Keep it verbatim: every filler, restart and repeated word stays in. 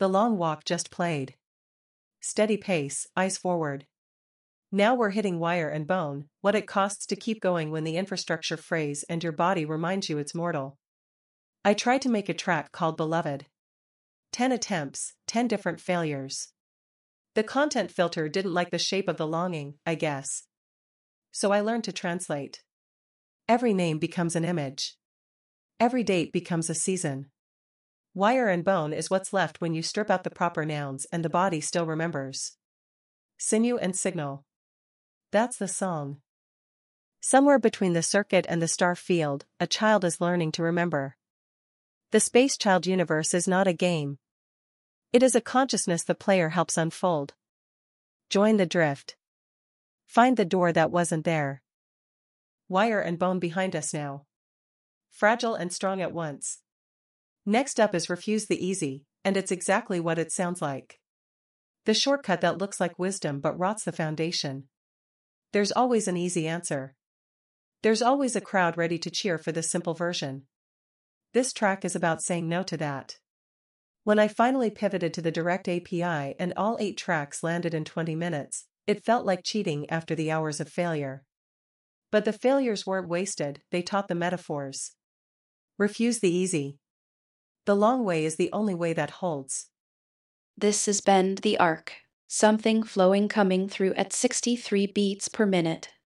The long walk just played. Steady pace, eyes forward. Now we're hitting wire and bone, what it costs to keep going when the infrastructure frays and your body reminds you it's mortal. I tried to make a track called Beloved. Ten attempts, ten different failures. The content filter didn't like the shape of the longing, I guess. So I learned to translate. Every name becomes an image. Every date becomes a season. Wire and bone is what's left when you strip out the proper nouns and the body still remembers. Sinew and signal. That's the song. Somewhere between the circuit and the star field, a child is learning to remember. The Space Child universe is not a game. It is a consciousness the player helps unfold. Join the drift. Find the door that wasn't there. Wire and bone behind us now. Fragile and strong at once. Next up is Refuse the Easy, and it's exactly what it sounds like. The shortcut that looks like wisdom but rots the foundation. There's always an easy answer. There's always a crowd ready to cheer for the simple version. This track is about saying no to that. When I finally pivoted to the direct A P I and all eight tracks landed in twenty minutes, it felt like cheating after the hours of failure. But the failures weren't wasted, they taught the metaphors. Refuse the easy. The long way is the only way that holds. This is Bend the Arc, something flowing coming through at sixty-three beats per minute.